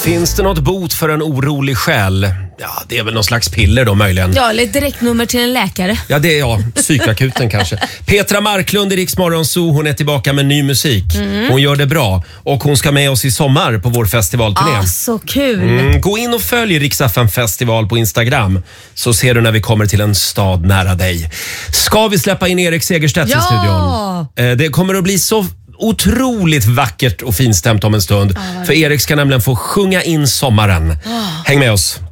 Finns det något bot för en orolig själ? Ja, det är väl någon slags piller då möjligen. Ja, eller ett direktnummer till en läkare. Ja, det är psykakuten kanske. Petra Marklund i Rix Morgon Zoo, hon är tillbaka med ny musik. Hon gör det bra och hon ska med oss i sommar på vår festivalturné. Så kul. Gå in och följ Rix FM Festival på Instagram så ser du när vi kommer till en stad nära dig. Ska vi släppa in Erik Segerstedt i studion? Det kommer att bli så otroligt vackert och finstämt om en stund. För Erik ska nämligen få sjunga in sommaren. Häng med oss.